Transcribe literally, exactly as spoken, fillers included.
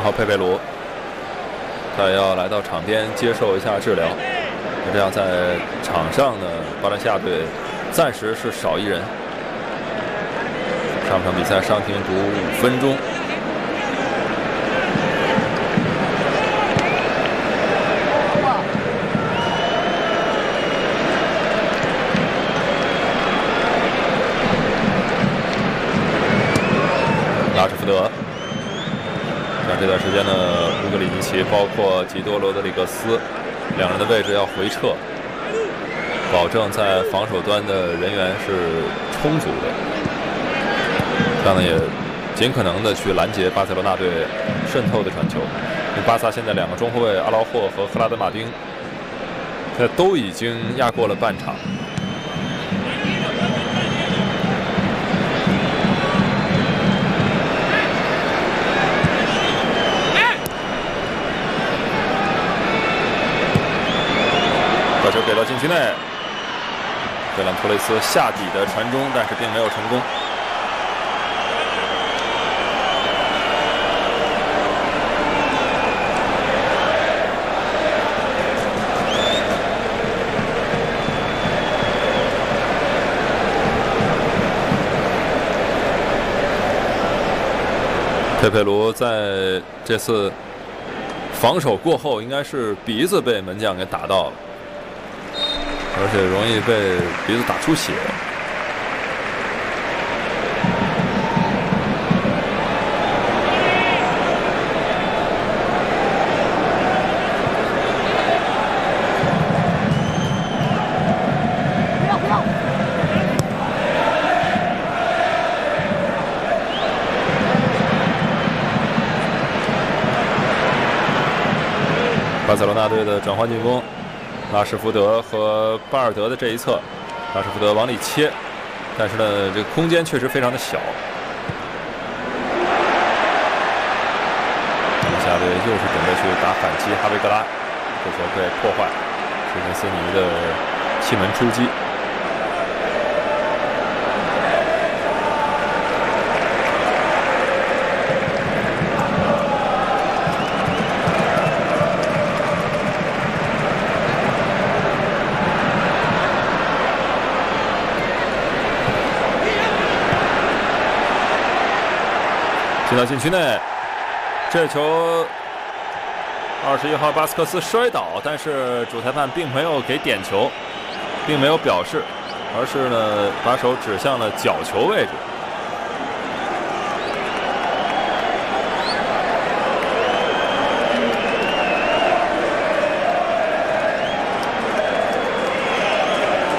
号佩佩鲁，他也要来到场边接受一下治疗。这样在场上呢，巴伦西亚队暂时是少一人。上场比赛伤停补五分钟。拉什福德。那这段时间呢，乌格里尼奇包括吉多罗德里格斯两人的位置要回撤，保证在防守端的人员是充足的，这样呢也尽可能的去拦截巴塞罗那队渗透的传球。因为巴萨现在两个中后卫阿劳霍和赫拉德马丁，这都已经压过了半场。把球给到禁区内，费兰托雷斯下底的传中，但是并没有成功。佩佩卢在这次防守过后，应该是鼻子被门将给打到了。而且容易被鼻子打出血。巴塞罗那队的转换进攻。拉什福德和巴尔德的这一侧，拉什福德往里切，但是呢，这个空间确实非常的小。下队又是准备去打反击，哈维格拉，这球被破坏，是内斯尼的气门出击。进到禁区内，这球二十一号巴斯克斯摔倒，但是主裁判并没有给点球，并没有表示，而是呢把手指向了角球位置。